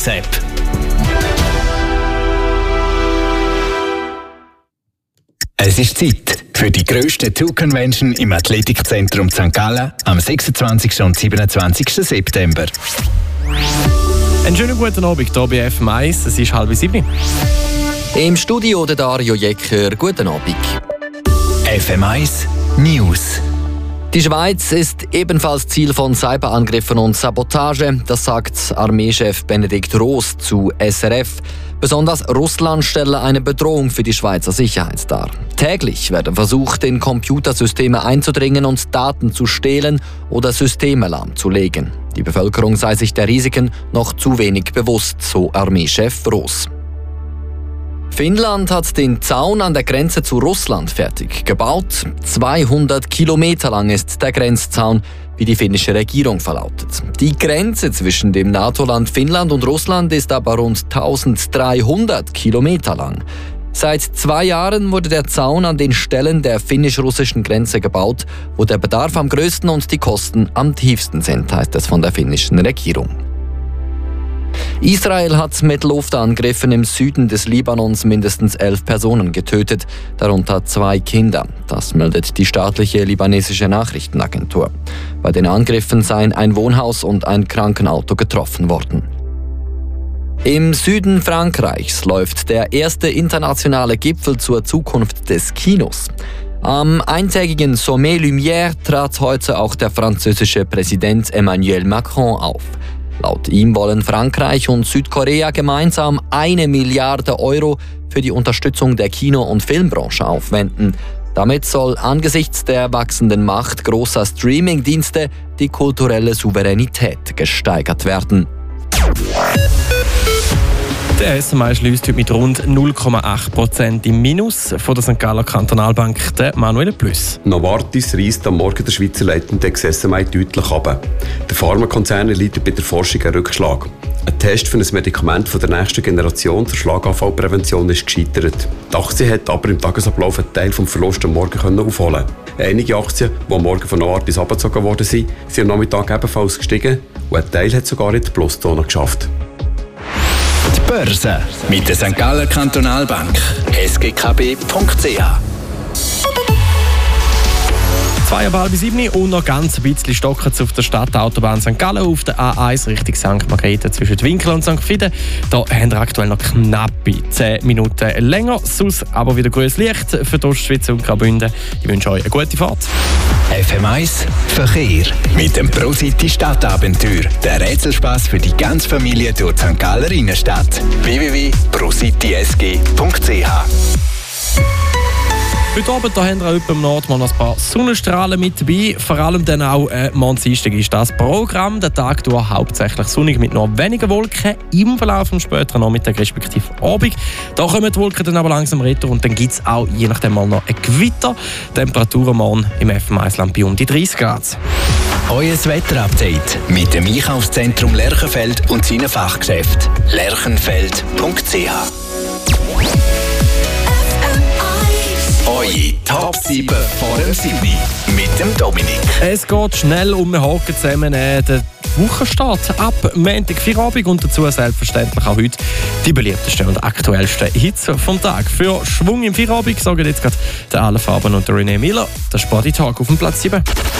App. Es ist Zeit für die grösste Tour-Convention im Athletikzentrum St. Gallen am 26. und 27. September. Einen schönen guten Abend hier bei FM1, es ist 6:30. Im Studio der Dario Jecker, guten Abend. FM1 News. Die Schweiz ist ebenfalls Ziel von Cyberangriffen und Sabotage, das sagt Armeechef Benedikt Roos zu SRF. Besonders Russland stelle eine Bedrohung für die Schweizer Sicherheit dar. Täglich werden versucht, in Computersysteme einzudringen und Daten zu stehlen oder Systeme lahmzulegen. Die Bevölkerung sei sich der Risiken noch zu wenig bewusst, so Armeechef Roos. Finnland hat den Zaun an der Grenze zu Russland fertig gebaut. 200 Kilometer lang ist der Grenzzaun, wie die finnische Regierung verlautet. Die Grenze zwischen dem NATO-Land Finnland und Russland ist aber rund 1300 Kilometer lang. Seit 2 Jahren wurde der Zaun an den Stellen der finnisch-russischen Grenze gebaut, wo der Bedarf am größten und die Kosten am tiefsten sind, heißt es von der finnischen Regierung. Israel hat mit Luftangriffen im Süden des Libanons mindestens 11 Personen getötet, darunter 2 Kinder. Das meldet die staatliche libanesische Nachrichtenagentur. Bei den Angriffen seien ein Wohnhaus und ein Krankenauto getroffen worden. Im Süden Frankreichs läuft der erste internationale Gipfel zur Zukunft des Kinos. Am eintägigen Sommet Lumière trat heute auch der französische Präsident Emmanuel Macron auf. Laut ihm wollen Frankreich und Südkorea gemeinsam 1 Milliarde Euro für die Unterstützung der Kino- und Filmbranche aufwenden. Damit soll angesichts der wachsenden Macht großer Streaming-Dienste die kulturelle Souveränität gesteigert werden. Der SMA schließt heute mit rund 0,8% im Minus. Von der St. Galler Kantonalbank der Manuel Plüss. Novartis reisst am Morgen der Schweizer Leitindex SMA deutlich runter. Der Pharmakonzern erleidet bei der Forschung einen Rückschlag. Ein Test für ein Medikament von der nächsten Generation zur Schlaganfallprävention ist gescheitert. Die Aktie hat aber im Tagesablauf einen Teil des Verlusts am Morgen aufholen. Einige Aktien, die am Morgen von Novartis abgezogen worden sind am Nachmittag ebenfalls gestiegen und ein Teil hat sogar in die Pluszone geschafft. Die Börse mit der St. Galler Kantonalbank. sgkb.ch. 6:30 und noch ganz ein bisschen stocken auf der Stadtautobahn St. Gallen auf der A1 Richtung St. Margrethe zwischen Winkel und St. Fiden. Da haben wir aktuell noch knappe 10 Minuten länger. Sonst aber wieder grünes Licht für die Ostschweiz und Graubünden. Ich wünsche euch eine gute Fahrt. FM1 Verkehr mit dem ProCity Stadtabenteuer. Der Rätselspaß für die ganze Familie durch die St. Galler Innenstadt. www.procitysg.ch. Heute Abend da haben wir auch im Nord mal ein paar Sonnenstrahlen mit dabei. Vor allem dann auch morgen Dienstag ist das Programm. Der Tag durch hauptsächlich sonnig mit noch weniger Wolken. Im Verlauf des späteren Nachmittag respektive Abend. Da kommen die Wolken dann aber langsam retour und dann gibt es auch je nachdem mal noch ein Gewitter. Temperaturen morgen im FM1-Land bei um die 30 Grad. Euer Wetterupdate mit dem Einkaufszentrum Lerchenfeld und seinen Fachgeschäften. lerchenfeld.ch. Eure Top 7 vor dem 7 mit dem Dominik. Es geht schnell und wir hocken zusammen den Wochenstart ab Montag, Feierabend und dazu selbstverständlich auch heute die beliebtesten und aktuellsten Hits vom Tag. Für Schwung im Feierabend sagen jetzt gerade der Alan Farben und der René Miller. Der Sporty Talk auf dem Platz 7.